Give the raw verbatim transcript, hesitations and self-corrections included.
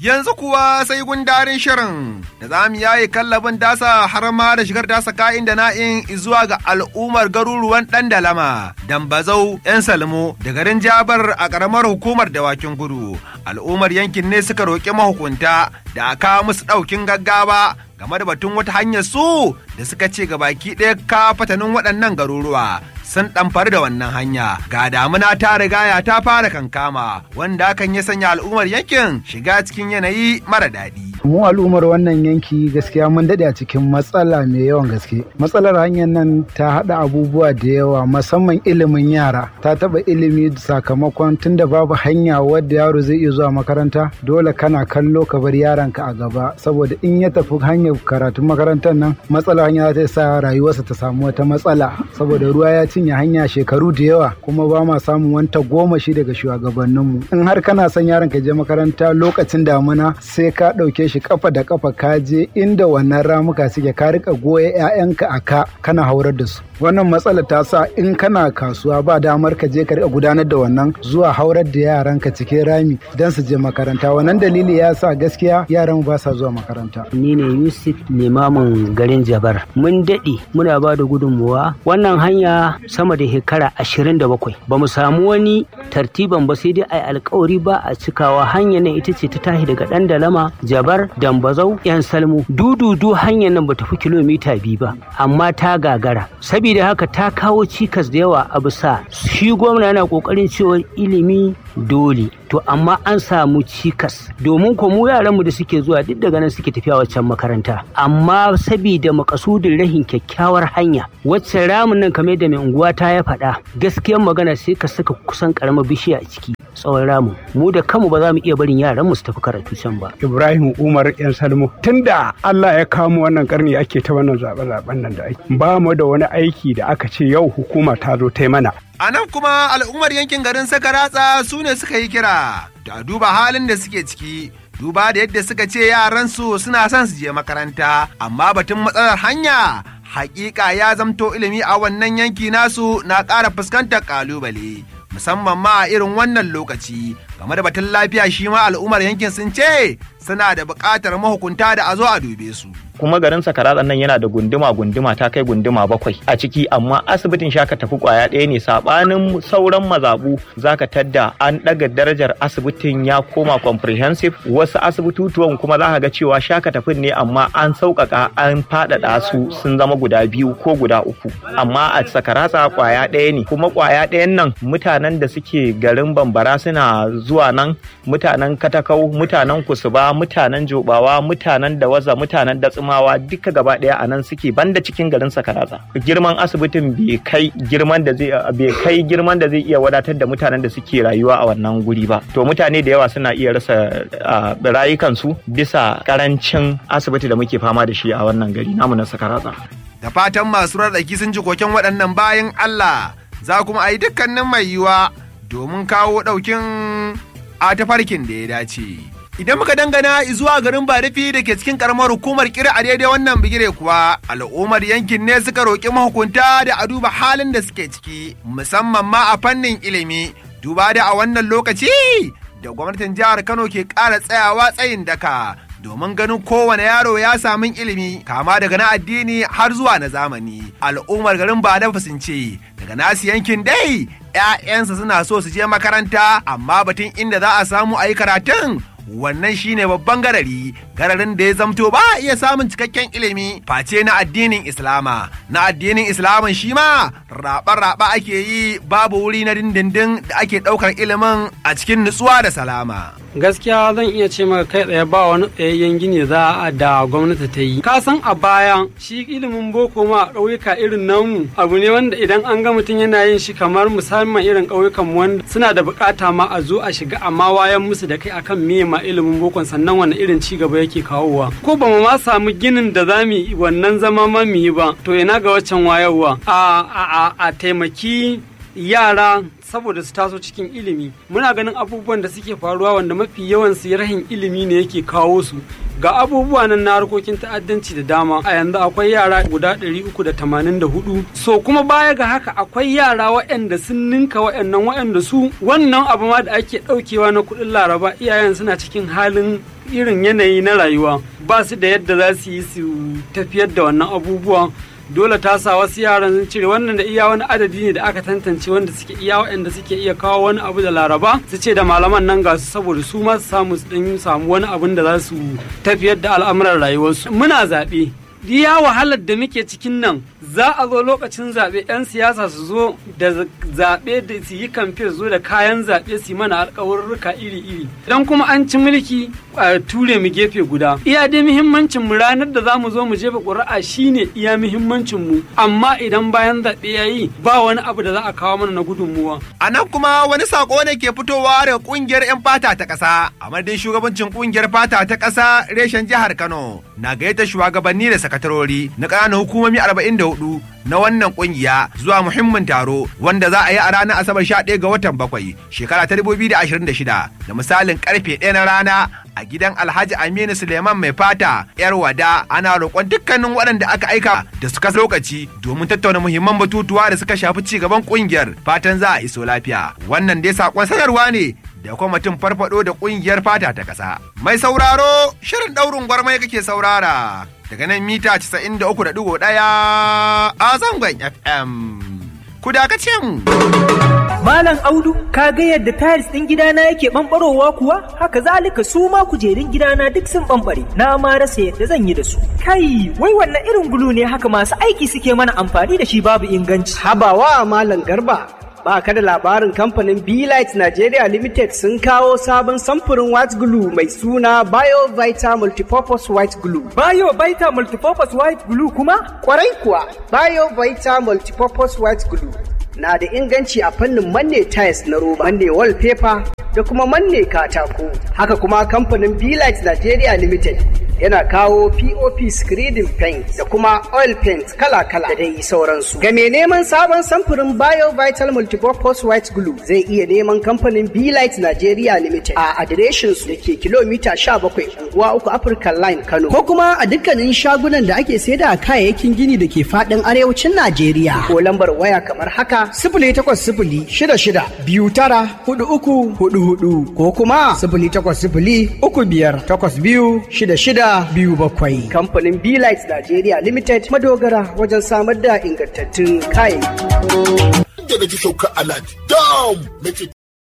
Yanzu kuwa sai gundarin shirin da za mu yaye kallabin dasa har ma da shigar dasa ka'in da na'in zuwa ga al'ummar garuruwan Ɗandalama, Dambazau, 'yan Salmo da garin Jabar a ƙaramar hukumar Dawakin Kudu. Al'ummar yankin ne suka roƙi mahukunta da aka musu ɗaukin gaggawa game da batun wata hanyar su da suka ce ga baki ɗaya ka fatanin waɗannan garuruwa sun ɗamfari da wannan hanya. Ga damuna ta rigaya ta fara kankama wanda hakan ya sanya al'ummar yankin shiga cikin yanayi mara daɗi. Mu al'ummar wannan yanki gaskiya mun daɗe a cikin matsala mai yawan gaske. Matsalar hanyar nan ta haɗa abubuwa da yawa musamman ilimin yara. Ta taɓa ilimi sakamakon tunda babu hanya wadda yaro zai iya zuwa makaranta dole kana kallo ka bar yaranka a gaba saboda in ya tafi hanyar karatun makarantar nan matsalar hanya za ta sa rayuwarsa ta samu wata matsala saboda ruwa ya cinye hanya shekaru da yawa kuma ba ma samun wanta goma shi daga shugabanninmu. In har kana son yaron ka je makaranta lokacin damuna sai ka ɗauke shi kafa da kafa ka je inda wannan ramuka suke ka rika goye 'ya'yanka a ka kana haurar da su. Wannan matsala ta sa in kana kasuwa ba damar ka je ka rika gudanar da wannan zuwa haurar da yaranka cikin rami don su je makaranta. Wannan dalili ya sa gaskiya yaran ba sa zuwa makaranta. Ni ne Yusuf limamin garin Jabar. Mun daɗe muna ba da gudunmuwa wannan hanya sama da shekara ashirin da bakwai. Ba mu samu wani tartiban ba sai dai a yi alkawari ba a cikawa. Hanyar nan ita ce ta tashi daga Ɗandalama, Jabar, Dambazau, 'yan Salmo. Dududu hanyar nan ba ta fi kilomita biyu ba amma ta gagara. Saboda haka ta kawo cikas da yawa a bisa shi gwamna yana kokarin cewa ilimi dole to amma an samu cikas domin ko mu yaran mu da suke zuwa duk daga nan suke tafiya waccan makaranta amma saboda makasudin rahin kyakkyawar hanya wacce ramin nan kamar da mai unguwa ta ya faɗa gaskiyar magana sai ka saka kusan karamar bishiya a ciki tsawon ramin mu da kanmu ba za mu iya barin yaran mu su tafi karatu can ba. Ibrahim Umar 'yan Salmo tunda Allah ya kamo wannan karni ake ta wannan zaɓe-zaɓen nan da ake ba mu da wani aiki da aka ce yau hukuma ta zo ta mana. A nan kuma al'ummar yankin garin Sakaratsa su ne suka yi kira da duba halin da suke ciki duba da yadda suka ce yaransu suna son su je makaranta amma batun matsalar hanya hakika ya zamto ilimi a wannan yanki nasu na ƙara fuskantar ƙalubale musamman ma a irin wannan lokaci game da batun lafiya shi ma al'ummar yankin sun ce suna da buƙatar mahukunta da a zo a dube su. Kuma garin Sakaratsan nan yana da gunduma gunduma ta kai gunduma bakwai a ciki amma asibitin shaka tafi kwaya ɗaya ne sabanin sauran mazabu zaka tadda an ɗaga darajar asibitin ya koma comprehensive wasu asibitutuwan kuma zaka ga cewa shaka tafin ne amma an sauƙaƙa an faɗaɗa su sun zama guda biyu ko guda uku amma a Sakaratsa kwaya ɗaya ne kuma kwaya ɗayan nan mutanen da suke garin Bambara suna zuwa nan mutanen Katakau mutanen Kusuba mutanen Jobawa mutanen Dawaza mutanen Datsuma duka gaba daya a nan suke banda cikin garin Sakaratsa girman asibitin bai kai girman da zai bai kai girman da zai iya wadatar da mutanen da suke rayuwa a wannan guri ba to mutane da yawa suna iya rasa rayukansu bisa karancin asibiti da muke fama da shi a wannan gari namu na Sakaratsa. Da fatan masu rarraki sun ji koken waɗannan bayan Allah za kuma a yi dukkanin mai yiwa domin kawo ɗaukin a tafarkin da ya dace. Idan muka dangana zuwa garin Barifi da ke cikin karamar hukumar Kira a daidai wannan bigire kuwa al'ummar yankin ne suka roƙi mahukunta da a duba halin da suke ciki musamman ma a fannin ilimi duba da a wannan lokaci da gwamnatin jihar Kano ke ƙara tsayawa tsayin daka domin ganin kowane yaro ya samu ilimi kama daga na addini har zuwa na zamani. Al'ummar garin Badafa sun ce daga nasu yankin dai 'ya'yansa suna so su je makaranta amma batun inda za a samu a yi karatun wannan shine babban garari gararin da ya zamto ba iya samun cikakken ilimi face na addinin Islama na addinin Islamin shi ma raba-raba ake yi babu wuri na dindindin da ake ɗaukar ilimin a cikin nutsuwa da salama. Gaskiya zan iya ce maka kai tsaye ba wani tsayayyen gini za a da gwamnati ta yi. Ka san a baya shi ilimin boko ma a ƙauyuka irin namu abu ne wanda idan an ga mutum yana yin shi kamar musamman irin ƙauyukan wanda suna da buƙata ma a zo a shiga amma wayan musu da kai akan me ma ilimin bokon sannan wani irin ci gaba yake kawowa. Ko ba mu ma samu ginin da za mu yi wannan zama ma mu yi ba to ina ga waccan wayarwa. A a a taimaki yara saboda su taso cikin ilimi muna ganin abubuwan da suke faruwa wanda mafi yawan su rahin ilimi ne yake kawo su ga abubuwa nan na harkokin ta'addanci da dama a yanzu akwai yara guda ɗari uku da tamanin da hudu so kuma baya ga haka akwai yara waɗanda sun ninka waɗannan waɗanda su wannan abu ma da ake ɗaukewa na kuɗin laraba iyayen suna cikin halin irin yanayi na rayuwa ba su da yadda za su yi su tafiyar da wannan abubuwan dole ta sa wasu yaran sun cire wannan da iya wani adadi ne da aka tantance wanda suke iya waɗanda suke iya kawo wani abu da laraba su ce da malaman nan ga su saboda su ma su samu su ɗan samu wani abin da za su tafiyar da al'amuran rayuwarsu muna zaɓe iya wahalar da muke cikin nan za a zo lokacin zaɓe 'yan siyasa su zo da zaɓe da su yi kamfe zo da kayan zaɓe su yi mana alƙawarruka iri-iri idan kuma an ci mulki a ture mu gefe guda iya dai muhimmancin mu ranar da za mu zo mu jefa ƙuri'a shine iya muhimmancin mu amma idan bayan zaɓe ya yi ba wani abu da za a kawo mana na gudunmuwa. A nan kuma wani sako ne ke fitowa daga ƙungiyar 'yan fata ta ƙasa a madadin shugabancin ƙungiyar fata ta ƙasa reshen jihar Kano na gayyata shugabanni da sakatarori na ƙananan hukumomi arba'in da hudu na wannan kungiya zuwa muhimmin taro wanda za a yi a ranar Asabar sha ɗaya ga watan bakwai shekara ta dubu biyu da ashirin da shida da misalin karfe ɗaya na rana a gidan Alhaji Aminu Suleiman mai fata yar wada ana roƙon dukkanin waɗanda aka aika da suka lokaci domin tattauna muhimman batutuwa da suka shafi ci gaban kungiyar fatan za a iso lafiya wannan dai sakon sanarwa ne da kwamitin farfado da kungiyar fata ta ƙasa. Mai sauraro shirin ɗaurin gwarmai kake saurara daga nan mita casa'in da uku da ɗigo ɗaya a zangon F M. Ku dakace mu. Malam Audu, ka ga yadda tiles ɗin gidana yake ɓamɓarowa kuwa? Haka zalika su ma kujerun gidana duk sun ɓamɓare. Na ma rasa yadda zan yi da su. Kai, wai wannan irin gulu ne haka masu aiki suke mana amfani da shi babu inganci. Habawa Malam Garba. Ba ka da labarin kamfanin B-Light Nigeria Limited sun kawo sabon samfurin white glue mai suna BioVita Multipurpose White Glue. BioVita Multipurpose White Glue kuma? Kwarai kuwa, BioVita Multipurpose White Glue na da inganci a fannin manne tiles na roba, manne wallpaper da kuma manne katako. Haka kuma kamfanin B-Light Nigeria Limited yana kawo P O P screening paint da kuma oil paint kala-kala da dai sauransu. Ga mai neman sabon samfurin BioVital Multipurpose White Glue zai iya neman kamfanin B-Light Nigeria Limited a adireshin su da ke kilomita sha bakwai unguwa uku African Line Kano. Ko kuma a dukkanin shagunan da ake saida kayayyakin gini da ke faɗin arewacin Najeriya. Ko lambar waya kamar haka sifili takwas sifili shida shida biyu tara hudu uku hudu hudu ko kuma sifili takwas sifili uku biyar takwas biyu shida shida biyu bakwai. Kamfanin B-Light Nigeria Limited madogara wajen samar da ingantattun kayayyaki. Da na ji sauka alert, dam!